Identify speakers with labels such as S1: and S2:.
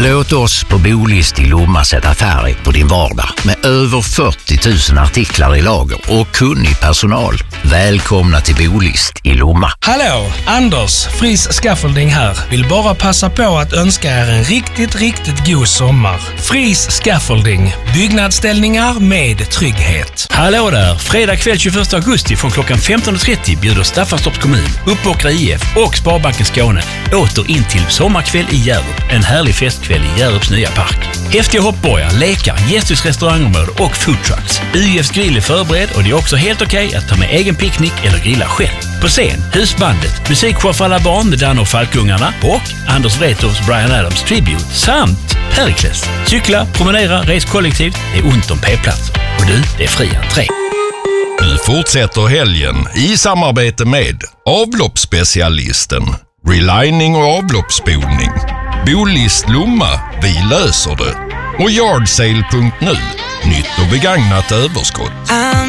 S1: Låt oss på Bolist i Lomma sätta färg på din vardag med över 40 000 artiklar i lager och kunnig personal. Välkomna till Bolist i Lomma.
S2: Hallå, Anders, Fris Scaffolding här. Vill bara passa på att önska er en riktigt god sommar. Fris Scaffolding, byggnadsställningar med trygghet.
S3: Hallå där, fredag kväll 21 augusti från klockan 15.30 bjuder Staffanstorps kommun, Uppåkra IF och Sparbanken Skåne åter in till sommarkväll i Hjärup. En härlig festkväll i Hjärups nya park. Häftiga hoppborgar, lekar, gästhus, restaurangområde och foodtrucks. UIFs grill är förberedd och det är också helt okej att ta med egen picknick eller grilla själv. På scen, husbandet, musikshow för alla barn med Dan och Falkungarna och Anders Wrethofs Bryan Adams Tribute samt Perikles. Cykla, promenera, res kollektivt, det är ont om p-platser. Och du, det är fri entré.
S4: Nu fortsätter helgen i samarbete med avloppsspecialisten, relining och avloppsspolning. Bolist Lomma, vi löser det. Och yardsale.nu, nytt och begagnat överskott.